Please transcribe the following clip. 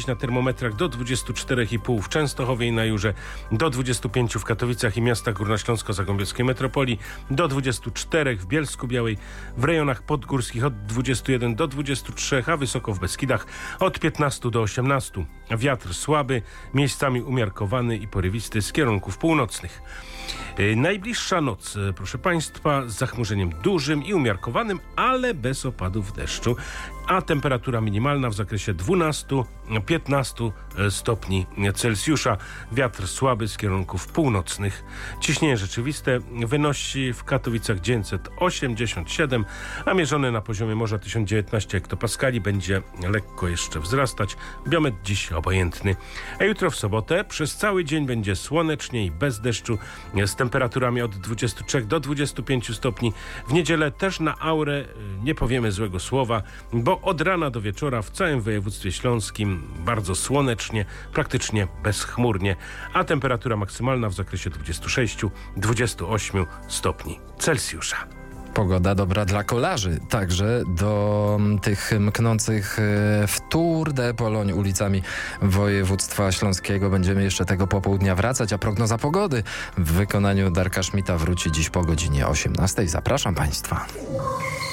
na termometrach do 24,5 w Częstochowie i na Jurze, do 25 w Katowicach i miastach górnośląsko-zagłębiowskiej metropolii, do 24 w Bielsku-Białej, w rejonach podgórskich od 21 do 23, a wysoko w Beskidach od 15 do 18. Wiatr słaby, miejscami umiarkowany i porywisty z kierunków północnych. Najbliższa noc, proszę Państwa, z zachmurzeniem dużym i umiarkowanym, ale bez opadów deszczu, a temperatura minimalna w zakresie 12-15 stopni Celsjusza. Wiatr słaby z kierunków północnych. Ciśnienie rzeczywiste wynosi w Katowicach 987, a mierzone na poziomie morza 1019 hektopaskali. Będzie lekko jeszcze wzrastać. Biometr dziś obojętny. A jutro w sobotę przez cały dzień będzie słonecznie i bez deszczu, z temperaturami od 23 do 25 stopni. W niedzielę też na aurę nie powiemy złego słowa, bo od rana do wieczora w całym województwie śląskim bardzo słonecznie, praktycznie bezchmurnie, a temperatura maksymalna w zakresie 26-28 stopni Celsjusza. Pogoda dobra dla kolarzy, także do tych mknących w Tour de Pologne ulicami województwa śląskiego będziemy jeszcze tego popołudnia wracać, a prognoza pogody w wykonaniu Darka Schmidta wróci dziś po godzinie 18. Zapraszam Państwa.